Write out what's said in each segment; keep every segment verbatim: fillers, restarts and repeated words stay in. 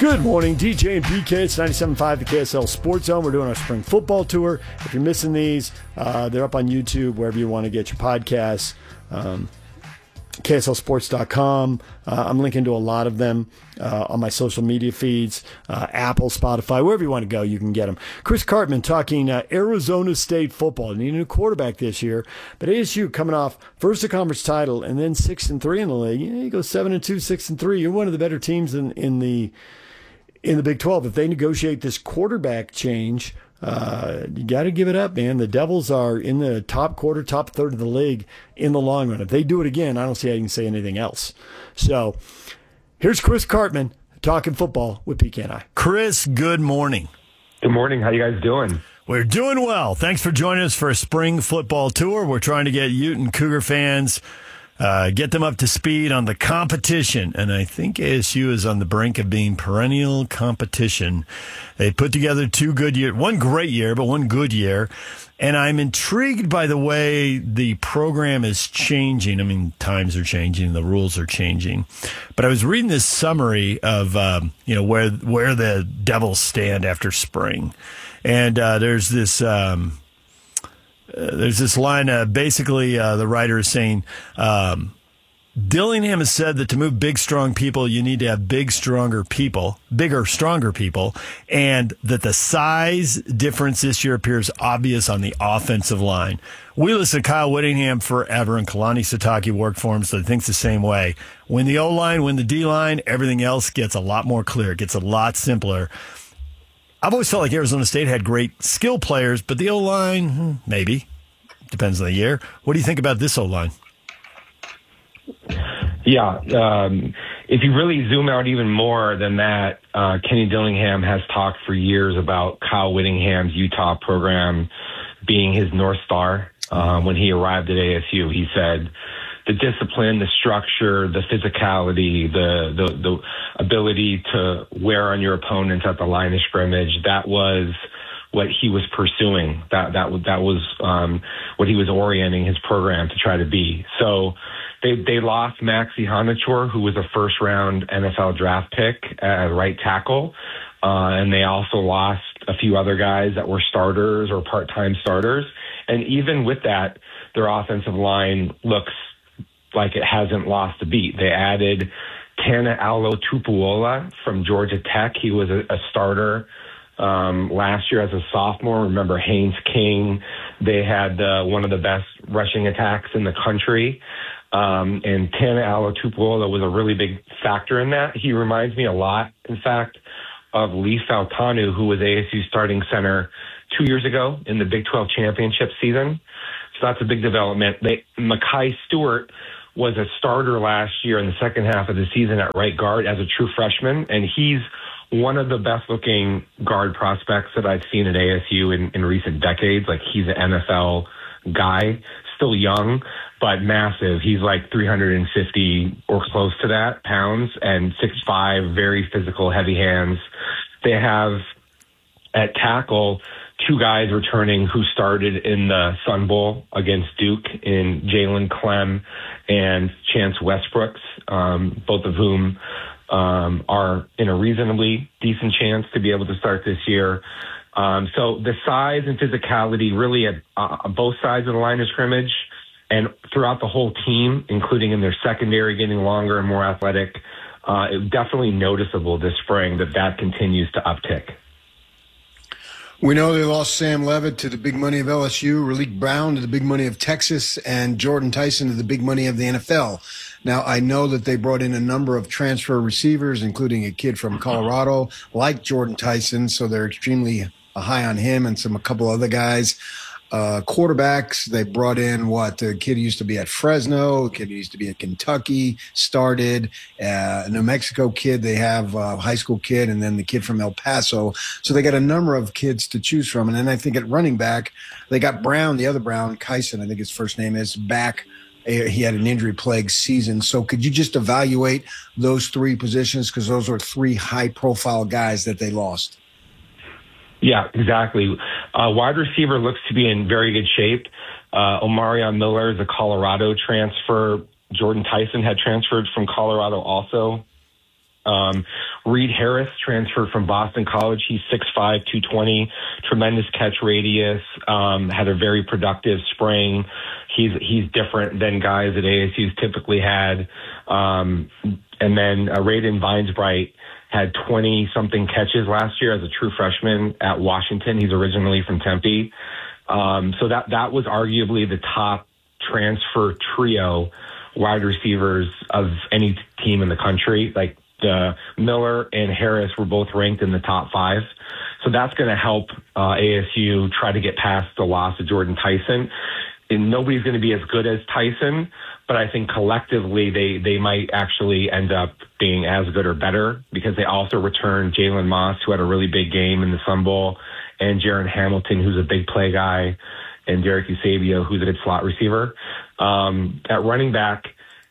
Good morning, D J and P K. It's ninety-seven point five, the K S L Sports Zone. We're doing our spring football tour. If you're missing these, uh, they're up on YouTube, wherever you want to get your podcasts. Um, K S L sports dot com. Uh, I'm linking to a lot of them uh, on my social media feeds, uh, Apple, Spotify, wherever you want to go, you can get them. Chris Cartman talking uh, Arizona State football. Need a new quarterback this year, but A S U coming off first a conference title and then six and three in the league. You know, you go seven and two, six and three. You're one of the better teams in in the in the Big twelve. If they negotiate this quarterback change, Uh, you got to give it up, man. The Devils are in the top quarter, top third of the league in the long run. If they do it again, I don't see how you can say anything else. So here's Chris Cartman talking football with P K and I. Chris, good morning. Good morning. How you guys doing? We're doing well. Thanks for joining us for a spring football tour. We're trying to get Ute and Cougar fans, uh, get them up to speed on the competition. And I think A S U is on the brink of being perennial competition. They put together two good years, one great year, but one good year. And I'm intrigued by the way the program is changing. I mean, times are changing, the rules are changing. But I was reading this summary of, um, you know, where where the Devils stand after spring. And uh, there's this um, uh, there's this line, uh, basically uh, the writer is saying, um, Dillingham has said that to move big, strong people, you need to have big, stronger people, bigger, stronger people, and that the size difference this year appears obvious on the offensive line. We listen to Kyle Whittingham forever, and Kalani Sitake worked for him, so he thinks the same way. When the O-line, when the D-line, everything else gets a lot more clear, it gets a lot simpler. I've always felt like Arizona State had great skill players, but the O-line, hmm, maybe. Depends on the year. What do you think about this O-line? Yeah, um, if you really zoom out even more than that, uh, Kenny Dillingham has talked for years about Kyle Whittingham's Utah program being his North Star. Um, when he arrived at A S U, he said the discipline, the structure, the physicality, the, the, the ability to wear on your opponents at the line of scrimmage, that was what he was pursuing. That, that, that was um, what he was orienting his program to try to be. So, They they lost Maxi Honachor, who was a first-round N F L draft pick at right tackle, uh, and they also lost a few other guys that were starters or part-time starters. And even with that, their offensive line looks like it hasn't lost a beat. They added Tana Alo-Tupuola from Georgia Tech. He was a, a starter um, last year as a sophomore. Remember Haynes King? They had uh, one of the best rushing attacks in the country. Um, and Tana Alo-Tupuola was a really big factor in that. He reminds me a lot, in fact, of Lee Fautanu, who was A S U starting center two years ago in the Big twelve championship season. So that's a big development. They, Makai Stewart was a starter last year in the second half of the season at right guard as a true freshman, and he's one of the best-looking guard prospects that I've seen at A S U in, in recent decades. Like, he's an N F L guy, still young, but massive. He's like three hundred fifty or close to that pounds and six five, very physical, heavy hands. They have at tackle two guys returning who started in the Sun Bowl against Duke in Jalen Clem and Chance Westbrooks, um, both of whom um, are in a reasonably decent chance to be able to start this year. Um, so the size and physicality really at uh, both sides of the line of scrimmage and throughout the whole team, including in their secondary, getting longer and more athletic, uh, it definitely noticeable this spring that that continues to uptick. We know they lost Sam Levitt to the big money of L S U, Raleek Brown to the big money of Texas, and Jordan Tyson to the big money of the N F L. Now, I know that they brought in a number of transfer receivers, including a kid from Colorado like Jordan Tyson, so they're extremely high on him and some a couple other guys. Uh, quarterbacks, they brought in what the kid used to be at Fresno, the kid used to be at Kentucky, started uh, a New Mexico kid. They have a high school kid, and then the kid from El Paso. So they got a number of kids to choose from. And then I think at running back, they got Brown, the other Brown, Kyson, I think his first name is, back. He had an injury-plagued season. So could you just evaluate those three positions? Because those were three high-profile guys that they lost. Yeah, exactly. Uh, wide receiver looks to be in very good shape. Uh, Omarion Miller is a Colorado transfer. Jordan Tyson had transferred from Colorado also. Um, Reed Harris transferred from Boston College. He's six five, two twenty, tremendous catch radius, um, had a very productive spring. He's he's different than guys at A S U's typically had. Um, and then uh, Raiden Vinesbright had twenty-something catches last year as a true freshman at Washington. He's originally from Tempe. Um, so that, that was arguably the top transfer trio wide receivers of any team in the country. Like the Miller and Harris were both ranked in the top five. So that's going to help uh, A S U try to get past the loss of Jordan Tyson. And nobody's going to be as good as Tyson, but I think collectively they, they might actually end up being as good or better because they also returned Jalen Moss, who had a really big game in the Sun Bowl, and Jaron Hamilton, who's a big play guy, and Derek Eusebio, who's a good slot receiver. Um, at running back,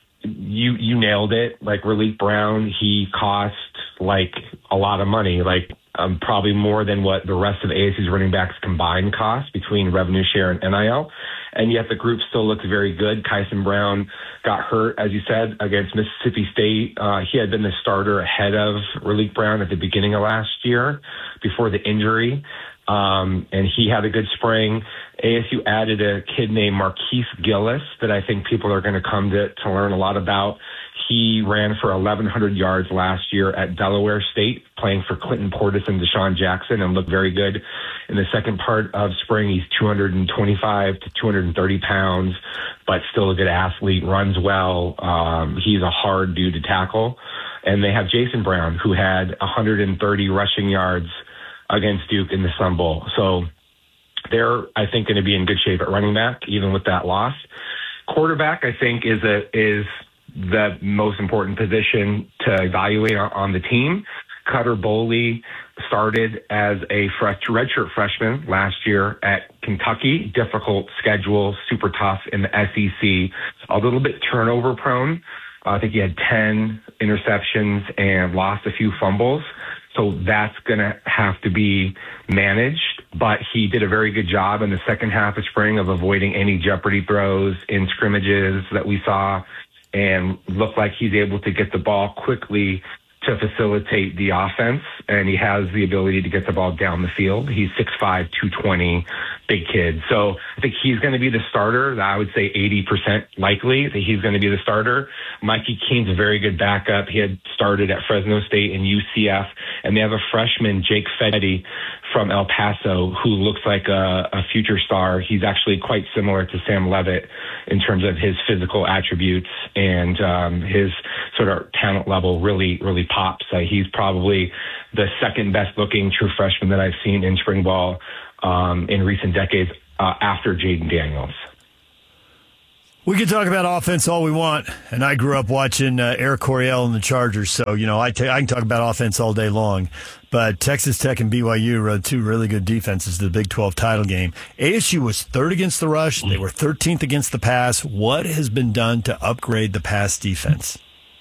you you nailed it. Like Raleek Brown, he cost like a lot of money, like um, probably more than what the rest of A S U's running backs combined cost between revenue share and N I L. And yet the group still looks very good. Kyson Brown got hurt, as you said, against Mississippi State. Uh, he had been the starter ahead of Raleek Brown at the beginning of last year before the injury. Um, and he had a good spring. A S U added a kid named Marquise Gillis that I think people are going to come to, to learn a lot about. He ran for eleven hundred yards last year at Delaware State, playing for Clinton Portis and Deshaun Jackson, and looked very good. In the second part of spring, he's two twenty-five to two thirty pounds, but still a good athlete, runs well. Um, he's a hard dude to tackle. And they have Jason Brown, who had one hundred thirty rushing yards against Duke in the Sun Bowl. So they're, I think, going to be in good shape at running back, even with that loss. Quarterback, I think, is a is the most important position to evaluate on the team. Cutter Boley started as a fresh, redshirt freshman last year at Kentucky. Difficult schedule, super tough in the S E C. A little bit turnover prone. Uh, I think he had ten interceptions and lost a few fumbles. So that's going to have to be managed. But he did a very good job in the second half of spring of avoiding any jeopardy throws in scrimmages that we saw, and looked like he's able to get the ball quickly to facilitate the offense, and he has the ability to get the ball down the field. He's six five, two twenty, big kid. So I think he's going to be the starter. I would say eighty percent likely that he's going to be the starter. Mikey Keene's a very good backup. He had started at Fresno State and U C F, and they have a freshman, Jake Fetty, from El Paso, who looks like a, a future star. He's actually quite similar to Sam Levitt in terms of his physical attributes, and um, his sort of talent level really, really pops. Uh, he's probably the second best looking true freshman that I've seen in spring ball um, in recent decades uh, after Jaden Daniels. We can talk about offense all we want, and I grew up watching uh, Eric Coryell and the Chargers, so you know I, t- I can talk about offense all day long. But Texas Tech and B Y U rode two really good defenses to the Big twelve title game. A S U was third against the rush. They were thirteenth against the pass. What has been done to upgrade the pass defense?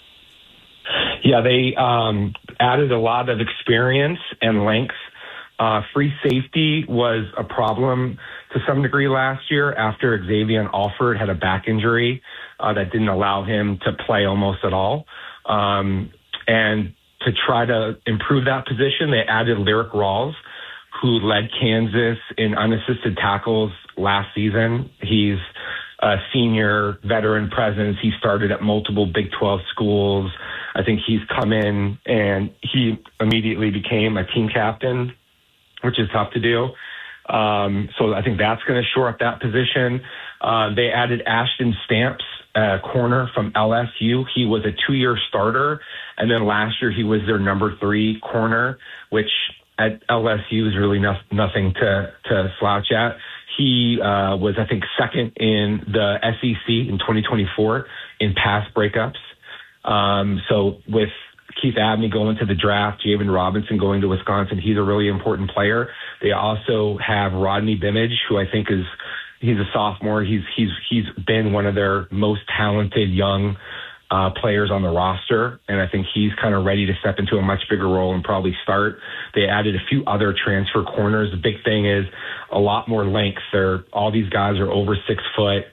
Yeah, they um, added a lot of experience and length. Uh, free safety was a problem to some degree last year after Xavier Alford had a back injury uh, that didn't allow him to play almost at all. Um, and to try to improve that position, they added Lyric Rawls, who led Kansas in unassisted tackles last season. He's a senior veteran presence. He started at multiple Big twelve schools. I think he's come in and he immediately became a team captain, which is tough to do. Um, so I think that's going to shore up that position. Uh, they added Ashton Stamps, uh, corner from L S U. He was a two-year starter, and then last year he was their number three corner, which at L S U is really no, nothing to, to slouch at. He uh, was, I think, second in the S E C in twenty twenty-four in pass breakups. Um, so with Keith Abney going to the draft, Javen Robinson going to Wisconsin, he's a really important player. They also have Rodney Bimage, who I think is he's a sophomore. He's he's he's been one of their most talented young uh, players on the roster, and I think he's kind of ready to step into a much bigger role and probably start. They added a few other transfer corners. The big thing is a lot more length. They're all these guys are over six foot.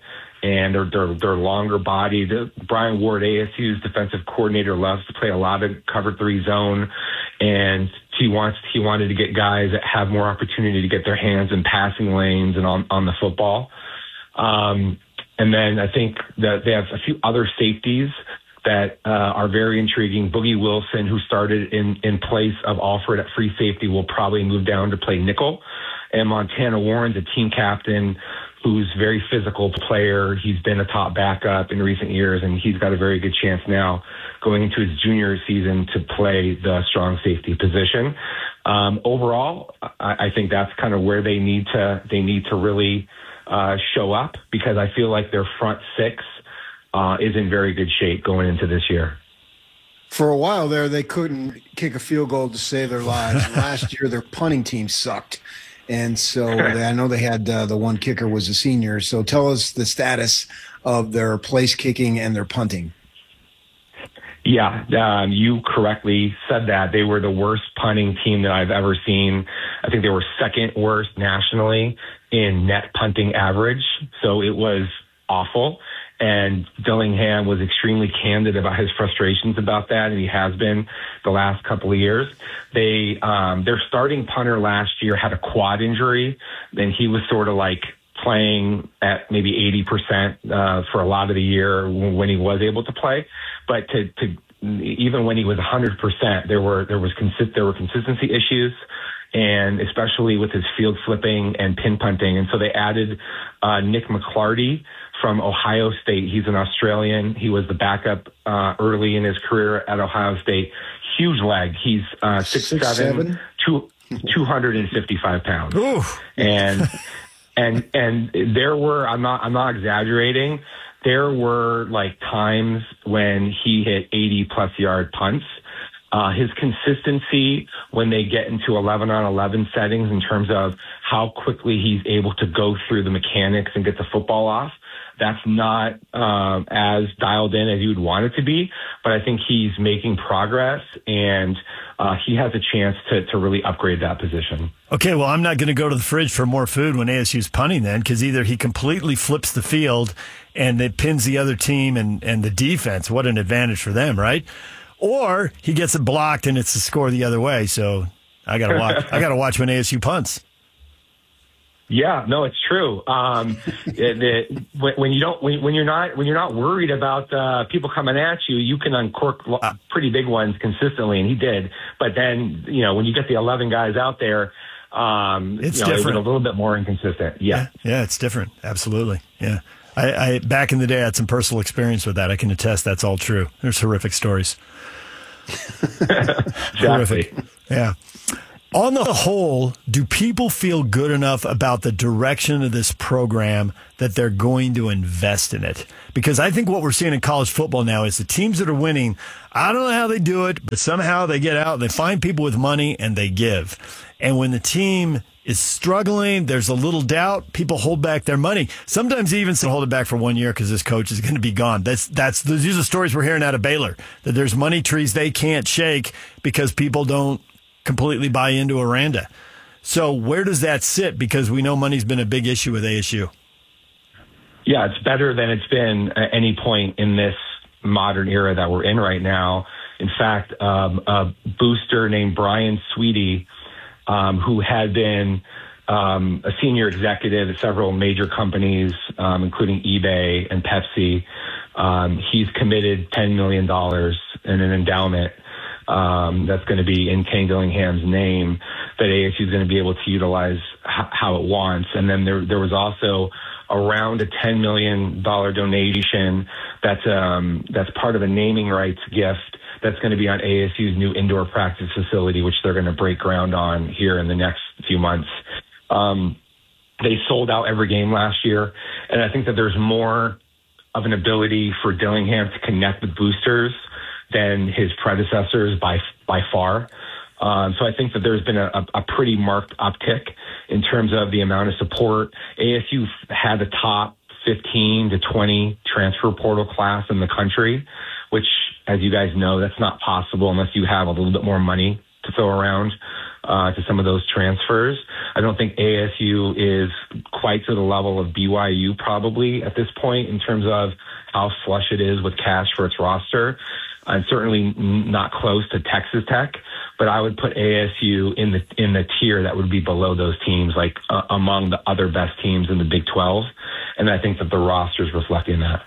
and they're they're, they're longer bodied. Brian Ward, A S U's defensive coordinator, loves to play a lot of cover three zone, and he wants he wanted to get guys that have more opportunity to get their hands in passing lanes and on on the football. Um, and then I think that they have a few other safeties that uh, are very intriguing. Boogie Wilson, who started in, in place of Alford at free safety, will probably move down to play nickel. And Montana Warren's a team captain who's a very physical player. He's been a top backup in recent years, and he's got a very good chance now going into his junior season to play the strong safety position. Um, overall, I, I think that's kind of where they need to they need to really uh, show up, because I feel like their front six Uh, is in very good shape going into this year. For a while there, they couldn't kick a field goal to save their lives. Last year, their punting team sucked. And so they, I know they had uh, the one kicker was a senior. So tell us the status of their place kicking and their punting. Yeah, um, you correctly said that. They were the worst punting team that I've ever seen. I think they were second worst nationally in net punting average. So it was awful. And Dillingham was extremely candid about his frustrations about that, and he has been the last couple of years. They, um, their starting punter last year had a quad injury, and he was sort of like playing at maybe eighty percent uh, for a lot of the year when he was able to play. But to, to even when he was one hundred percent, there were there was consi- there were consistency issues, and especially with his field flipping and pin punting. And so they added uh, Nick McClarty from Ohio State. He's an Australian. He was the backup uh, early in his career at Ohio State. Huge leg. He's uh, six, six seven, seven? Two, two hundred fifty-five pounds. Ooh. And and and there were, I'm not I'm not exaggerating, there were like times when he hit eighty plus yard punts. Uh, his consistency when they get into eleven on eleven settings in terms of how quickly he's able to go through the mechanics and get the football off, that's not um, as dialed in as you'd want it to be. But I think he's making progress, and uh, he has a chance to, to really upgrade that position. Okay, well, I'm not going to go to the fridge for more food when A S U's punting then, because either he completely flips the field and it pins the other team and, and the defense. What an advantage for them, right? Or he gets it blocked and it's a score the other way. So I gotta watch. I gotta watch when A S U punts. Yeah, no, it's true. Um, it, it, when you don't, when, when you're not, when you're not worried about uh, people coming at you, you can uncork pretty big ones consistently, and he did. But then, you know, when you get the eleven guys out there, um, it's you know, different. It's a little bit more inconsistent. Yeah, yeah, yeah, it's different. Absolutely. Yeah. I, I back in the day, I had some personal experience with that. I can attest that's all true. There's horrific stories. Exactly. Horrific. Yeah. On the whole, do people feel good enough about the direction of this program that they're going to invest in it? Because I think what we're seeing in college football now is the teams that are winning, I don't know how they do it, but somehow they get out, they find people with money, and they give. And when the team is struggling, there's a little doubt, people hold back their money. Sometimes they even hold it back for one year because this coach is going to be gone. That's that's these are stories we're hearing out of Baylor, that there's money trees they can't shake because people don't completely buy into Aranda. So where does that sit? Because we know money's been a big issue with A S U. Yeah, it's better than it's been at any point in this modern era that we're in right now. In fact, um, a booster named Brian Sweetie, um, who had been um, a senior executive at several major companies, um, including eBay and Pepsi, um, he's committed ten million dollars in an endowment Um, that's going to be in Kenny Dillingham's name that A S U is going to be able to utilize h- how it wants. And then there there was also around a ten million dollars donation that's um, that's part of a naming rights gift that's going to be on A S U's new indoor practice facility, which they're going to break ground on here in the next few months. Um, they sold out every game last year, and I think that there's more of an ability for Dillingham to connect with boosters than his predecessors by by far. Um, so I think that there's been a, a pretty marked uptick in terms of the amount of support. A S U had the top fifteen to twenty transfer portal class in the country, which, as you guys know, that's not possible unless you have a little bit more money to throw around. uh, to some of those transfers. I don't think A S U is quite to the level of B Y U probably at this point in terms of how flush it is with cash for its roster. And certainly not close to Texas Tech, but I would put A S U in the in the tier that would be below those teams, like uh, among the other best teams in the Big twelve. And I think that the roster is reflecting that.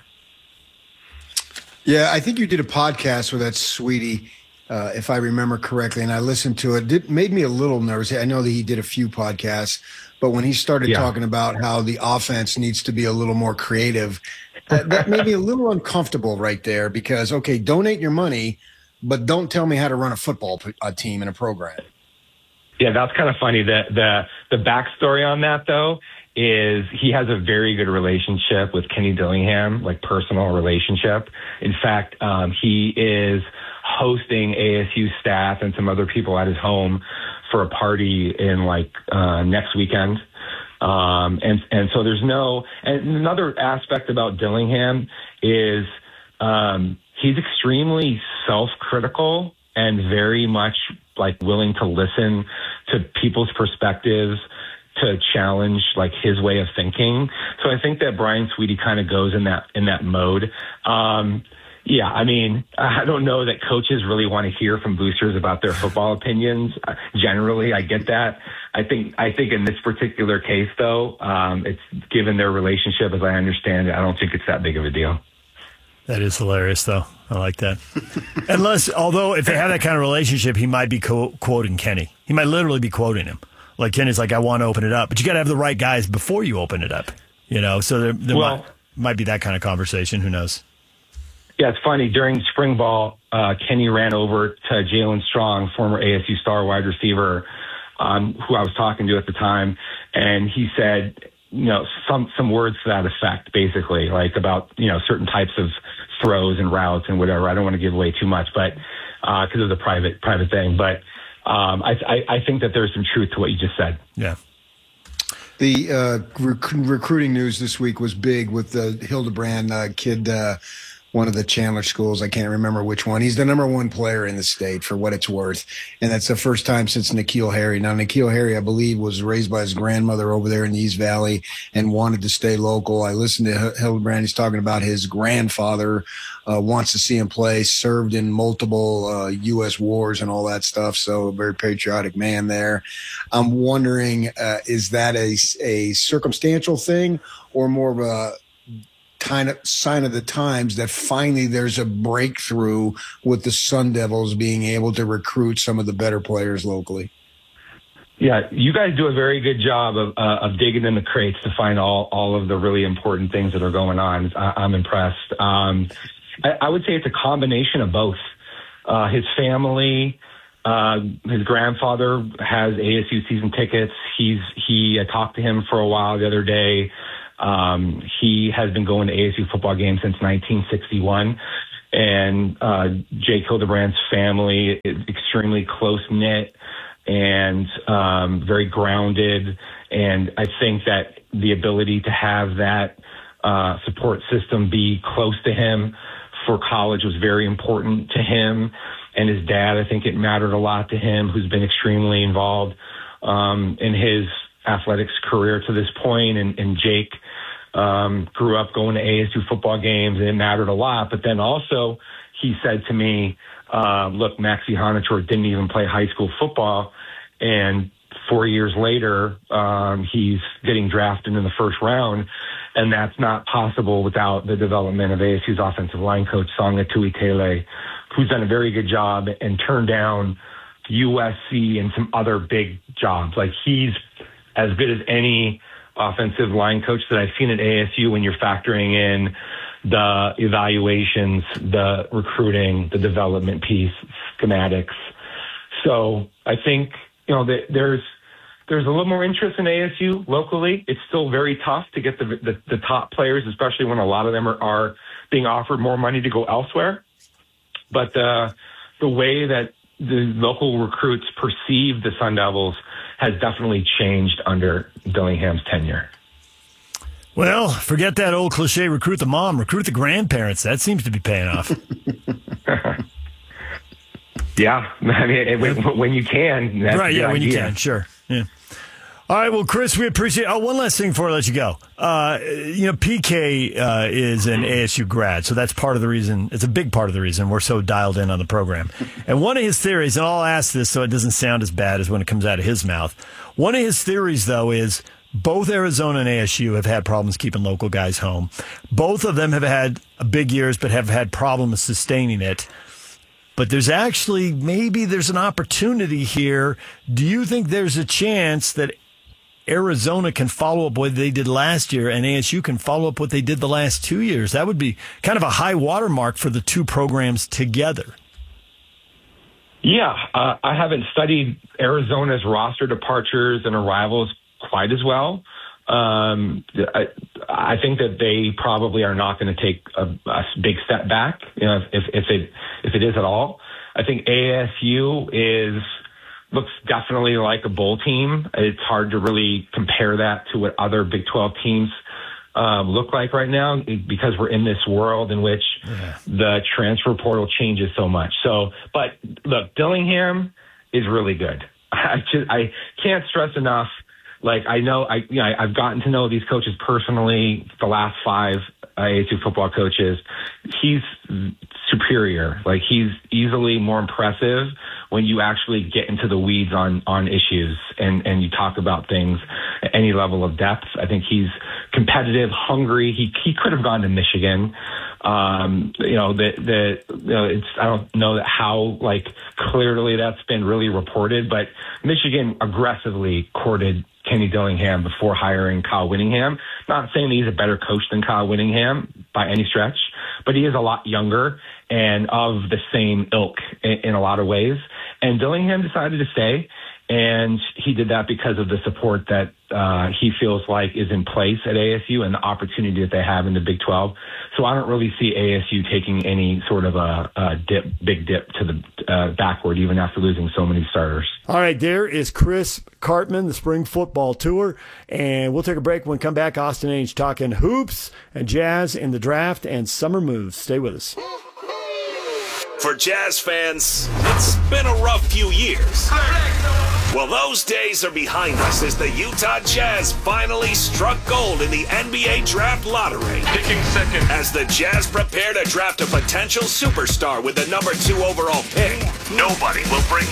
Yeah, I think you did a podcast with that Sweetie, uh, if I remember correctly, and I listened to it. It made me a little nervous. I know that he did a few podcasts, but when he started yeah. talking about how the offense needs to be a little more creative, that, that made me a little uncomfortable right there because, okay, donate your money, but don't tell me how to run a football p- a team and a program. Yeah, that's kind of funny. The, the, the backstory on that, though, is he has a very good relationship with Kenny Dillingham, like personal relationship. In fact, um, he is hosting A S U staff and some other people at his home for a party in like uh, next weekend. Um, and, and so there's no, and another aspect about Dillingham is um, he's extremely self-critical and very much like willing to listen to people's perspectives, to challenge like his way of thinking. So I think that Brian Sweetie kind of goes in that, in that mode. Um, yeah, I mean, I don't know that coaches really want to hear from boosters about their football opinions. Uh, generally, I get that. I think, I think in this particular case though, um, it's given their relationship, as I understand it, I don't think it's that big of a deal. That is hilarious though. I like that. Unless, although if they have that kind of relationship, he might be co- quoting Kenny. He might literally be quoting him. Like Kenny's like, I want to open it up, but you got to have the right guys before you open it up, you know? So there, there well, might, might be that kind of conversation. Who knows? Yeah, it's funny. During spring ball, uh, Kenny ran over to Jalen Strong, former A S U star wide receiver, um, who I was talking to at the time. And he said, you know, some, some words to that effect, basically, like about, you know, certain types of throws and routes and whatever. I don't want to give away too much, but, uh, cause it's a private, private thing, but, Um, I, I, I think that there's some truth to what you just said. Yeah. The uh, rec- recruiting news this week was big with the Hildebrand uh, kid, uh, one of the Chandler schools. I can't remember which one. He's the number one player in the state for what it's worth. And that's the first time since N'Keal Harry. Now, N'Keal Harry, I believe, was raised by his grandmother over there in the East Valley and wanted to stay local. I listened to Hildebrand. He's talking about his grandfather uh, wants to see him play, served in multiple uh, U S wars and all that stuff. So a very patriotic man there. I'm wondering, uh, is that a, a circumstantial thing or more of a kind of sign of the times that finally there's a breakthrough with the Sun Devils being able to recruit some of the better players locally? Yeah, you guys do a very good job of uh, of digging in the crates to find all, all of the really important things that are going on. I, I'm impressed. Um, I, I would say it's a combination of both. Uh, his family, uh, his grandfather has A S U season tickets. He's he I talked to him for a while the other day. Um, he has been going to A S U football games since nineteen sixty-one. And uh, Jake Hildebrand's family is extremely close-knit and um, very grounded. And I think that the ability to have that uh, support system be close to him for college was very important to him. And his dad, I think it mattered a lot to him, who's been extremely involved um, in his athletics career to this point. And, and Jake um, grew up going to A S U football games, and it mattered a lot. But then also he said to me, uh, look, Maxie Honichor didn't even play high school football. And four years later, um, he's getting drafted in the first round. And that's not possible without the development of A S U's offensive line coach, Songa Tuitele, who's done a very good job and turned down U S C and some other big jobs. Like, he's as good as any offensive line coach that I've seen at A S U when you're factoring in the evaluations, the recruiting, the development piece, schematics. So I think, you know, that there's there's a little more interest in A S U locally. It's still very tough to get the the, the top players, especially when a lot of them are, are being offered more money to go elsewhere. But uh, the way that the local recruits perceive the Sun Devils has definitely changed under Dillingham's tenure. Well, forget that old cliche, recruit the mom, recruit the grandparents. That seems to be paying off. Yeah, I mean, when, when you can. That's right, yeah, when idea. you can, sure. Yeah. All right, well, Chris, we appreciate Oh, one last thing before I let you go. Uh, you know, P K uh, is an A S U grad, so that's part of the reason, it's a big part of the reason we're so dialed in on the program. And one of his theories, and I'll ask this so it doesn't sound as bad as when it comes out of his mouth. One of his theories, though, is both Arizona and A S U have had problems keeping local guys home. Both of them have had big years, but have had problems sustaining it. But there's actually, maybe there's an opportunity here. Do you think there's a chance that Arizona can follow up what they did last year and A S U can follow up what they did the last two years? That would be kind of a high watermark for the two programs together. Yeah, uh, I haven't studied Arizona's roster departures and arrivals quite as well. Um, I, I think that they probably are not going to take a, a big step back, you know, if, if it if it is at all. I think A S U is looks definitely like a bowl team. It's hard to really compare that to what other Big twelve teams um, look like right now because we're in this world in which yeah. the transfer portal changes so much. So, but look, Dillingham is really good. I just I can't stress enough. Like I know, I you know, I, I've gotten to know these coaches personally. The last five A S U football coaches, he's superior. Like he's easily more impressive when you actually get into the weeds on on issues and and you talk about things at any level of depth. I think he's competitive, hungry. He he could have gone to Michigan. Um, you know, the, the, you know, it's, I don't know that how, like, clearly that's been really reported, but Michigan aggressively courted Kenny Dillingham before hiring Kyle Whittingham. Not saying that he's a better coach than Kyle Whittingham by any stretch, but he is a lot younger and of the same ilk in, in a lot of ways. And Dillingham decided to stay, and he did that because of the support that uh, he feels like is in place at A S U and the opportunity that they have in the Big twelve. So I don't really see A S U taking any sort of a, a dip, big dip to the uh, backward, even after losing so many starters. All right, there is Chris Karpman, the Spring Football Tour, and we'll take a break. When we come back, Austin Ainge talking hoops and Jazz in the draft and summer moves. Stay with us. For Jazz fans, it's been a rough few years. Well, those days are behind us as the Utah Jazz finally struck gold in the N B A Draft Lottery. Picking second. As the Jazz prepare to draft a potential superstar with the number two overall pick, nobody will bring